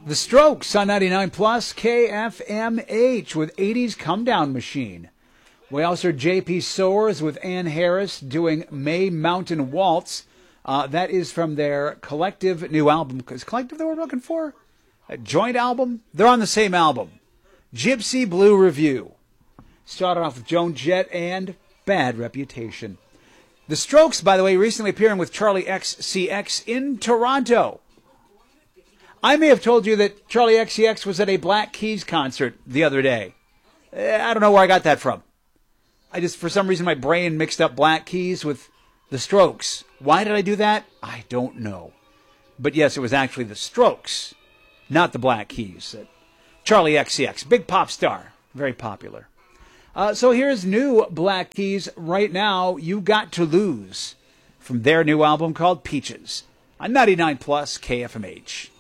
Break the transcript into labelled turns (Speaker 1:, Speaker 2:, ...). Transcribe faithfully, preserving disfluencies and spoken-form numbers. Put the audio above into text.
Speaker 1: The Strokes on ninety-nine plus K F M H with eighties Come Down Machine. We also heard J P Soares with Ann Harris doing May Mountain Waltz. Uh, that is from their collective new album. Is collective the word we're looking for? A joint album? They're on the same album. Gypsy Blue Review. Started off with Joan Jett and Bad Reputation. The Strokes, by the way, recently appearing with Charlie X C X in Toronto. I may have told you that Charlie X C X was at a Black Keys concert the other day. I don't know where I got that from. I just, for some reason, my brain mixed up Black Keys with the Strokes. Why did I do that? I don't know. But yes, it was actually the Strokes, not the Black Keys. Charlie X C X, big pop star, very popular. Uh, so here's new Black Keys right now, You Got to Lose, from their new album called Peaches, on ninety-nine plus K F M H.